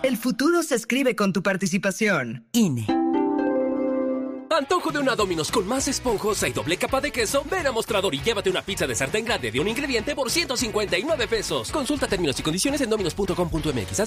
El futuro se escribe con tu participación. INE. Antojo de una Domino's con más esponjosa y doble capa de queso. Ven a Mostrador y llévate una pizza de sartén grande de un ingrediente por $159. Consulta términos y condiciones en dominos.com.mx.